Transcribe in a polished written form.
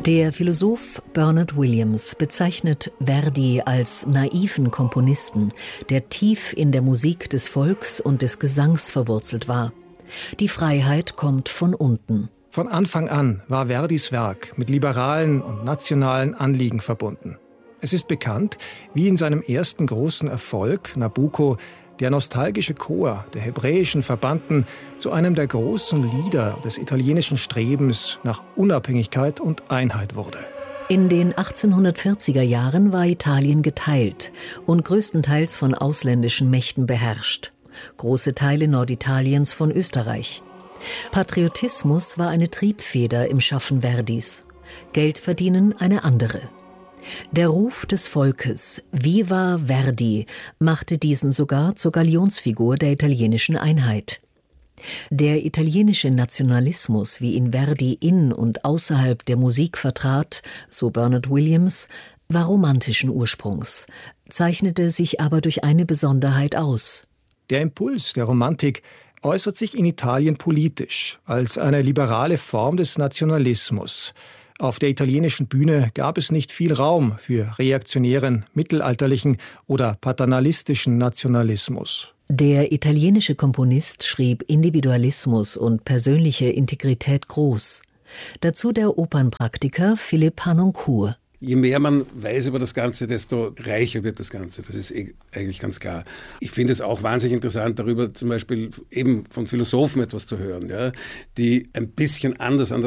Der Philosoph Bernard Williams bezeichnet Verdi als naiven Komponisten, der tief in der Musik des Volks und des Gesangs verwurzelt war. Die Freiheit kommt von unten. Von Anfang an war Verdis Werk mit liberalen und nationalen Anliegen verbunden. Es ist bekannt, wie in seinem ersten großen Erfolg, Nabucco, der nostalgische Chor der hebräischen Verbannten zu einem der großen Lieder des italienischen Strebens nach Unabhängigkeit und Einheit wurde. In den 1840er Jahren war Italien geteilt und größtenteils von ausländischen Mächten beherrscht. Große Teile Norditaliens von Österreich. Patriotismus war eine Triebfeder im Schaffen Verdis, Geld verdienen eine andere. Der Ruf des Volkes, Viva Verdi, machte diesen sogar zur Galionsfigur der italienischen Einheit. Der italienische Nationalismus, wie ihn Verdi in und außerhalb der Musik vertrat, so Bernard Williams, war romantischen Ursprungs, zeichnete sich aber durch eine Besonderheit aus. Der Impuls der Romantik äußert sich in Italien politisch als eine liberale Form des Nationalismus. Auf der italienischen Bühne gab es nicht viel Raum für reaktionären, mittelalterlichen oder paternalistischen Nationalismus. Der italienische Komponist schrieb Individualismus und persönliche Integrität groß. Dazu der Opernpraktiker Philippe Harnoncourt. Je mehr man weiß über das Ganze, desto reicher wird das Ganze. Das ist eigentlich ganz klar. Ich finde es auch wahnsinnig interessant, darüber zum Beispiel eben von Philosophen etwas zu hören, ja, die ein bisschen anders an